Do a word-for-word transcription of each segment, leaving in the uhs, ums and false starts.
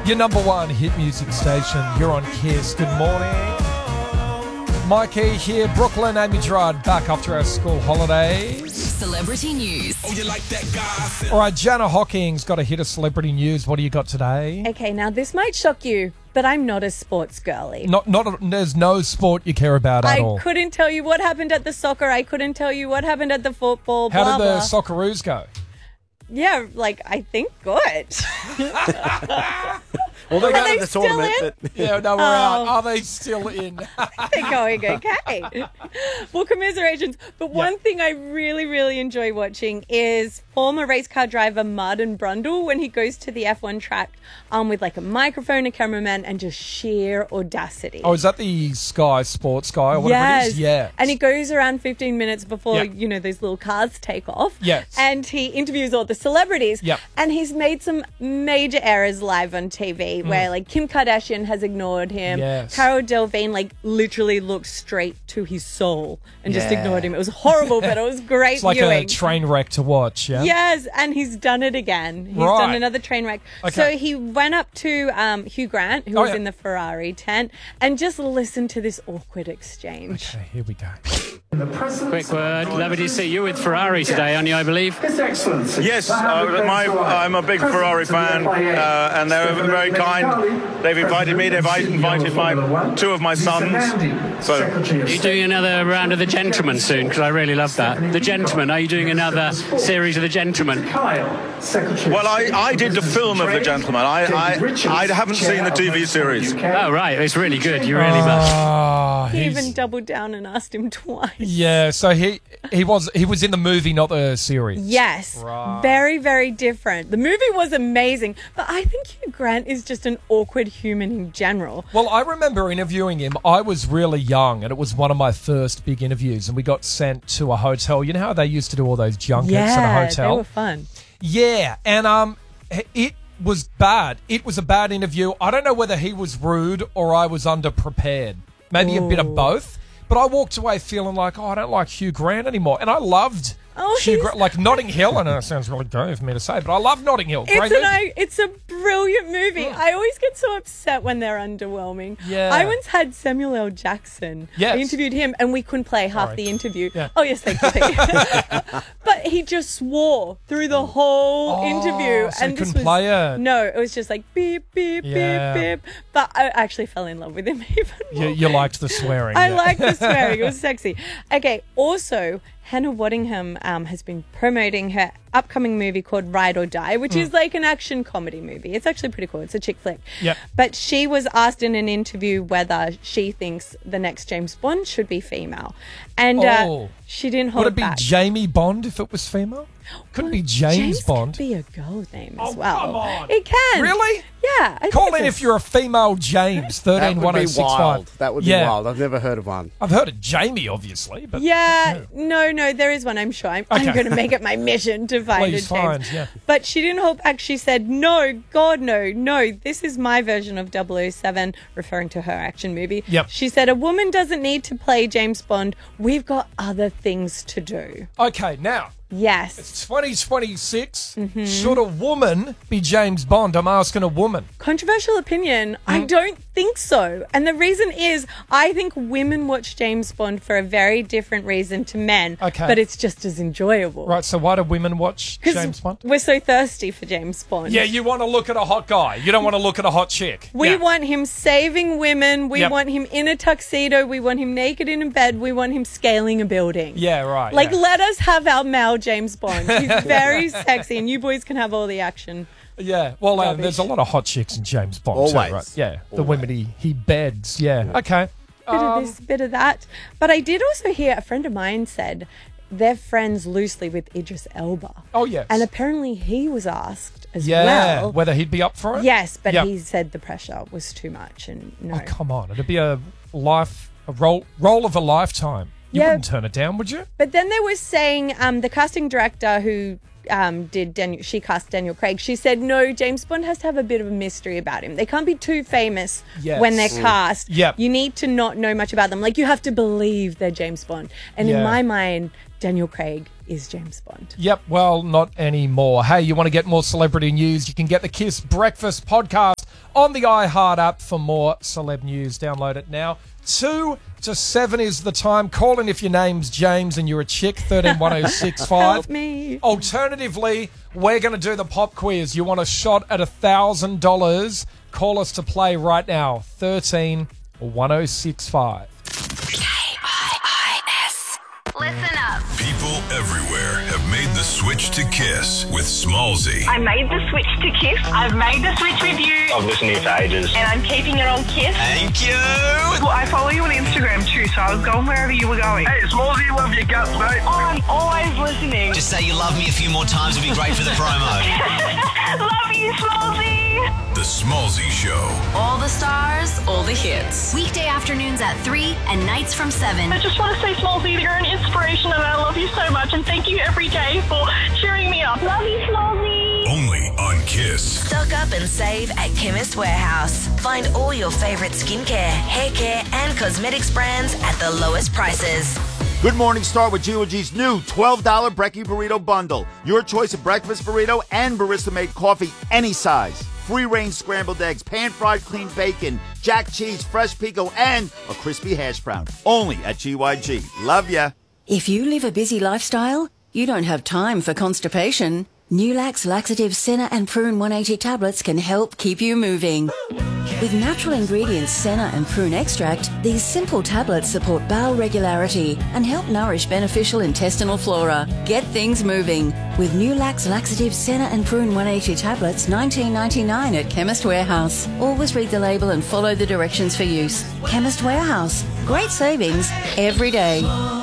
Your number one hit music station. You're on Kiss. Good morning. Mikey here, Brooklyn, Amy Gerard back after our school holidays. Celebrity news. Oh, you like that guy? All right, Jana Hocking's got a hit of celebrity news. What do you got today? Okay, now this might shock you, but I'm not a sports girly. Not, not. There's no sport you care about at I all. couldn't tell you what happened at the soccer. I couldn't tell you what happened at the football. How blah, did the blah. Socceroos go? Yeah, like, I think good. Well, they Are got they to the still tournament, in? but Yeah, no, we're Oh. out. Are they still in? They're going okay. Well, commiserations. But one thing I really, really enjoy watching is former race car driver Martin Brundle when he goes to the F one track um, with like a microphone, a cameraman, and just sheer audacity. Oh, is that the Sky Sports guy or whatever Yes. it is? Yeah. And he goes around fifteen minutes before, Yeah. you know, those little cars take off. Yes. And he interviews all the celebrities. Yep. And he's made some major errors live on T V where, like, Kim Kardashian has ignored him. Yes. Cara Delevingne, like, literally looked straight to his soul and just Yeah. ignored him. It was horrible, but it was great It's like viewing. a train wreck to watch, yeah? Yes, and he's done it again. He's Right. done another train wreck. Okay. So he went up to um, Hugh Grant, who Oh, was yeah. in the Ferrari tent, and just listened to this awkward exchange. Okay, here we go. Quick word. Lovely to see you with Ferrari today, aren't you, I believe? His Excellency. Yes, uh, my, I'm a big Ferrari fan, uh, and they're very kind. They've invited me. They've invited my two of my sons. So Are you doing another round of The Gentleman soon? Because I really love that. The Gentleman. Are you doing another series of The Gentleman? Kyle, Secretary well, I, I did the film of The Gentleman. I I, I haven't seen the T V series. Oh, right. It's really good. You really must. Ah, He he's- even doubled down and asked him twice. Yeah, so he he was he was in the movie, not the series. Yes. Right. Very, very different. The movie was amazing, but I think Hugh Grant is just an awkward human in general. Well, I remember interviewing him. I was really young, and it was one of my first big interviews. And we got sent to a hotel. You know how they used to do all those junkets at a Yeah, hotel? they were fun. Yeah, and um, it was bad. It was a bad interview. I don't know whether he was rude or I was underprepared. Maybe a bit of Ooh. both. But I walked away feeling like, oh, I don't like Hugh Grant anymore. And I loved Oh, Hugh he's- Grant, like Notting Hill. I know it sounds really gay for me to say, but I love Notting Hill. Great It's an, movie. I, it's a brilliant movie. I always get so upset when they're underwhelming. Yeah. I once had Samuel L. Jackson. Yes. I interviewed him, and we couldn't play half Sorry. the interview. Yeah. Oh, yes, thank you. But he just swore through the whole Oh, interview. so he and this couldn't was, play it. No, it was just like beep, beep, Yeah. beep, beep. But I actually fell in love with him even more. You, you liked the swearing. I yeah. like the swearing. It was sexy. Okay. Also, Hannah Waddingham um, has been promoting her upcoming movie called Ride or Die, which is like an action comedy movie. It's actually pretty cool. It's a chick flick. Yep. But she was asked in an interview whether she thinks the next James Bond should be female. And Oh. uh, she didn't hold Would it be back. Jamie Bond if it was female? Couldn't be James, James Bond. could be a girl name as Oh, well. come on. It can. Really? Yeah. I think Call it's in a- if you're a female James. that thirteen would one oh be six five. wild. That would be Yeah. wild. I've never heard of one. I've heard of Jamie, obviously, but Yeah, no, no, there is one, I'm sure. I'm, I'm Okay. going to make it my mission to find Please a James. find, yeah. But she didn't hold back. She said, no, God, no, no, this is my version of double oh seven, referring to her action movie. Yep. She said, a woman doesn't need to play James Bond. We've got other things to do. Okay, now, Yes. it's twenty twenty-six. Mm-hmm. Should a woman be James Bond? I'm asking a woman. Controversial opinion. Mm. I don't think so. And the reason is I think women watch James Bond for a very different reason to men. Okay. But it's just as enjoyable. Right, so why do women watch James Because Bond? we're so thirsty for James Bond. Yeah, you want to look at a hot guy. You don't want to look at a hot chick. We Yeah. want him saving women. We Yep. want him in a tuxedo. We want him naked in a bed. We want him scaling a building. Yeah, right. Like, yeah. let us have our male James Bond. He's very sexy, and you boys can have all the action. Yeah, well, uh, Rubbish. there's a lot of hot chicks in James Bond, too, Always. right? Yeah, the Always. women he, he beds. Yeah, okay. Bit Um, of this, bit of that. But I did also hear a friend of mine said they're friends loosely with Idris Elba. Oh, yes. And apparently he was asked as yeah, well. whether he'd be up for it? Yes, but Yep. he said the pressure was too much, and no. Oh, come on. It'd be a life, a role, role of a lifetime. You Yeah. wouldn't turn it down, would you? But then they were saying um, the casting director who um, did Daniel, she cast Daniel Craig. She said, no, James Bond has to have a bit of a mystery about him. They can't be too famous Yes. when they're Mm. cast. Yep. You need to not know much about them. Like, you have to believe they're James Bond. And Yeah. in my mind, Daniel Craig is James Bond. Yep, well, not anymore. Hey, you want to get more celebrity news? You can get the Kiss Breakfast podcast on the iHeart app for more celeb news. Download it now. Two to seven is the time. Call in if your name's James and you're a chick, thirteen one oh six five. Help me. Alternatively, we're going to do the pop quiz. You want a shot at one thousand dollars? Call us to play right now, thirteen one oh six five. K I I S. Listen up. People everywhere have made the switch to Kiss with Smallzy. I made the switch to Kiss. I've made the switch with you. I've listened to you for ages. And I'm keeping it on Kiss. Thank you. Well, I follow you on Instagram too, so I was going wherever you were going. Hey, Smallzy, love your guts, mate. Oh, I'm always listening. Just say you love me a few more times would be great for the promo. Love you, Smallzy. The Smallzy Show. All the stars, all the hits. Weekday afternoons at three and nights from seven. I just want to say, Smallzy, that you're an inspiration and I love you so much. And thank you every day for cheering me up. Love you, Smallzy. Only on Kiss. Stock up and save at Chemist Warehouse. Find all your favourite skincare, hair care and cosmetics brands at the lowest prices. Good morning, start with G O G's new twelve dollars Brekkie Burrito Bundle. Your choice of breakfast burrito and barista-made coffee, any size. Free-range scrambled eggs, pan-fried clean bacon, jack cheese, fresh pico, and a crispy hash brown. Only at G Y G. Love ya. If you live a busy lifestyle, you don't have time for constipation. Nulax Laxative Senna and Prune one eighty tablets can help keep you moving. With natural ingredients Senna and Prune extract, these simple tablets support bowel regularity and help nourish beneficial intestinal flora. Get things moving with Nulax Laxative Senna and Prune one eighty tablets, nineteen ninety-nine at Chemist Warehouse. Always read the label and follow the directions for use. Chemist Warehouse. Great savings every day.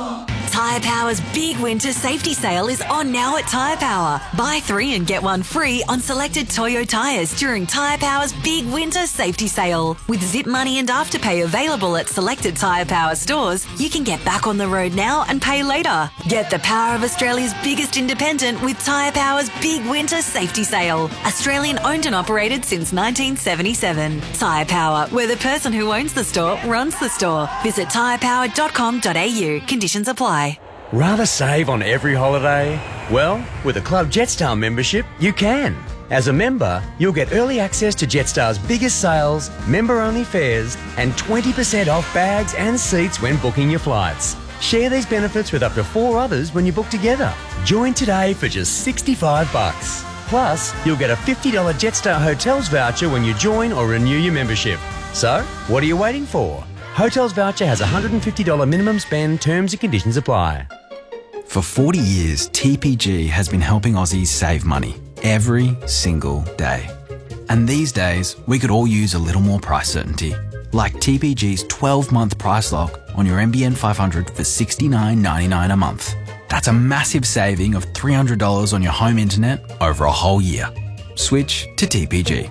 Tyre Power's big winter safety sale is on now at Tyre Power. Buy three and get one free on selected Toyo tyres during Tyre Power's big winter safety sale. With Zip Money and Afterpay available at selected Tyre Power stores, you can get back on the road now and pay later. Get the power of Australia's biggest independent with Tyre Power's big winter safety sale. Australian owned and operated since nineteen seventy-seven. Tyre Power, where the person who owns the store runs the store. Visit tyre power dot com dot a u. Conditions apply. Rather save on every holiday? Well, with a Club Jetstar membership, you can. As a member, you'll get early access to Jetstar's biggest sales, member-only fares, and twenty percent off bags and seats when booking your flights. Share these benefits with up to four others when you book together. Join today for just sixty-five bucks. Plus, you'll get a fifty dollars Jetstar Hotels voucher when you join or renew your membership. So, what are you waiting for? Hotels voucher has a one hundred fifty dollars minimum spend. Terms and conditions apply. For forty years, T P G has been helping Aussies save money every single day. And these days, we could all use a little more price certainty. Like T P G's twelve-month price lock on your N B N five hundred for sixty-nine ninety-nine a month. That's a massive saving of three hundred dollars on your home internet over a whole year. Switch to T P G.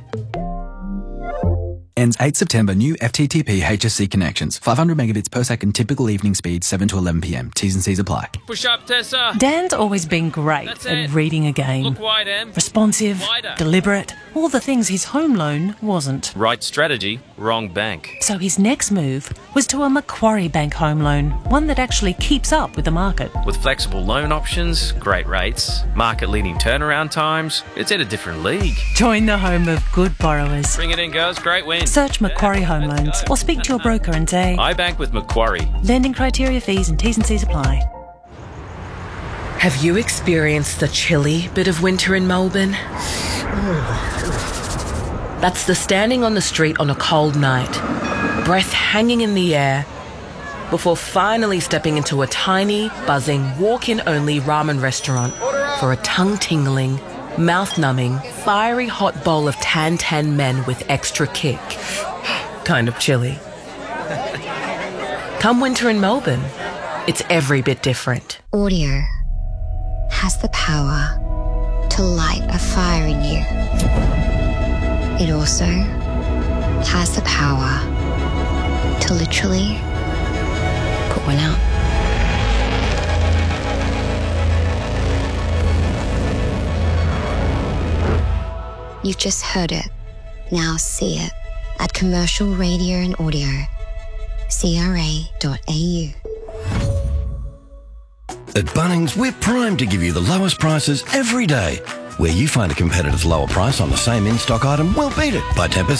Ends eighth September. New F T T P H S C connections. five hundred megabits per second. Typical evening speed seven to eleven p m. T's and C's apply. Push up, Tessa. Dan's always been great That's at it. reading a game. Look wide, Em. Responsive, Wider. deliberate, all the things his home loan wasn't. Right strategy, wrong bank. So his next move was to a Macquarie Bank home loan, one that actually keeps up with the market. With flexible loan options, great rates, market-leading turnaround times, it's in a different league. Join the home of good borrowers. Bring it in, girls. Great win. Search Macquarie Home Loans or speak to your broker and say, I bank with Macquarie. Lending criteria, fees and T's and C's apply. Have you experienced the chilly bit of winter in Melbourne? That's the standing on the street on a cold night, breath hanging in the air, before finally stepping into a tiny, buzzing, walk-in only ramen restaurant for a tongue-tingling, mouth-numbing, fiery hot bowl of tan-tan men with extra kick. Kind of chilly. Come winter in Melbourne, it's every bit different. Audio has the power to light a fire in you. It also has the power to literally put one out. You've just heard it. Now see it at Commercial Radio and Audio, c r a dot a u. At Bunnings, we're primed to give you the lowest prices every day. Where you find a competitor's lower price on the same in-stock item, we'll beat it by ten percent.